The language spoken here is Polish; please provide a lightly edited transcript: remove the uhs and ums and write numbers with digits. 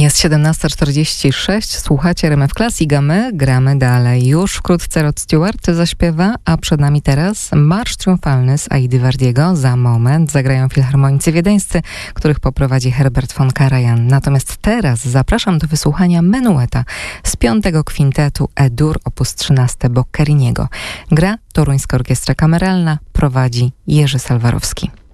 Jest 17:46, słuchacie RMF Classic, a my gramy dalej. Już wkrótce Rod Stewart zaśpiewa, a przed nami teraz Marsz Triumfalny z Aidy Verdiego. Za moment zagrają filharmonicy wiedeńscy, których poprowadzi Herbert von Karajan. Natomiast teraz zapraszam do wysłuchania menueta z 5. kwintetu E-dur op. 13 Boccheriniego. Gra Toruńska Orkiestra Kameralna, prowadzi Jerzy Salwarowski.